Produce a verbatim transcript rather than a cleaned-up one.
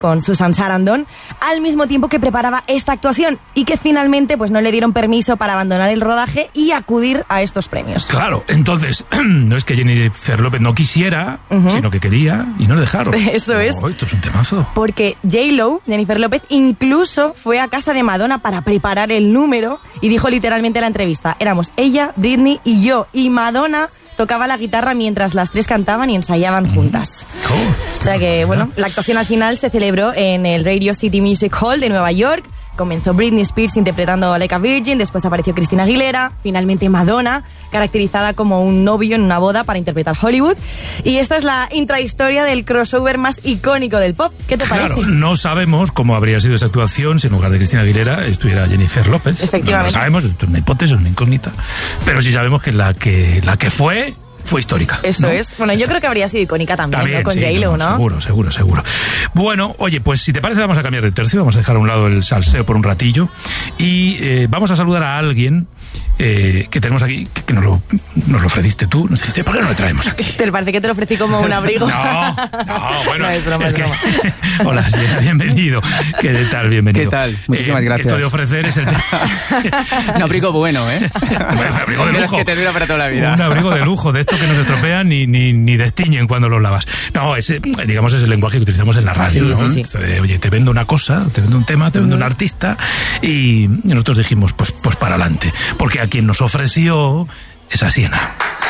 con Susan Sarandon, al mismo tiempo que preparaba esta actuación y que finalmente pues no le dieron permiso para abandonar el rodaje y acudir a estos premios. Claro, entonces no es que Jennifer López no quisiera, uh-huh. sino que quería y no le dejaron. Eso oh, es. Esto es un temazo. Porque J-Lo, Jennifer López, incluso fue a casa de Madonna para preparar el número y dijo literalmente en la entrevista, éramos ella, Britney y yo, y Madonna tocaba la guitarra mientras las tres cantaban y ensayaban juntas. Cool. O sea que, bueno, la actuación al final se celebró en el Radio City Music Hall de Nueva York. Comenzó Britney Spears interpretando Like a Virgin, después apareció Christina Aguilera, finalmente Madonna, caracterizada como un novio en una boda para interpretar Hollywood. Y esta es la intrahistoria del crossover más icónico del pop. ¿Qué te claro, parece? No sabemos cómo habría sido esa actuación si en lugar de Christina Aguilera estuviera Jennifer López. Efectivamente. No lo sabemos, esto es una hipótesis, una incógnita. Pero sí sabemos que la que, la que fue... fue histórica. Eso, ¿no? Es. Bueno, yo creo que habría sido icónica también, también ¿no? Con sí, J-Lo, ¿no? Seguro, seguro, seguro. Bueno, oye, pues si te parece vamos a cambiar de tercio, vamos a dejar a un lado el salseo por un ratillo y eh, vamos a saludar a alguien eh, que tenemos aquí, que, que nos, lo, nos lo ofreciste tú. Nos dijiste, ¿por qué no lo traemos aquí? ¿Te parece que te lo ofrecí como un abrigo? No, no, bueno. No, es broma, es es broma. que, hola, sí, bienvenido. ¿Qué tal? Bienvenido. ¿Qué tal? Muchísimas eh, gracias. Esto de ofrecer es el... un abrigo bueno, ¿eh? Bueno, un abrigo de lujo. Que te dura para toda la vida. Un abrigo de lujo, de esto que no se estropean ni, ni, ni destiñen cuando los lavas. No, ese, digamos, es el lenguaje que utilizamos en la radio, sí, ¿no? Sí, sí. Oye, te vendo una cosa, te vendo un tema, te vendo un artista y nosotros dijimos, pues, pues para adelante. Porque a quien nos ofreció es a Siena.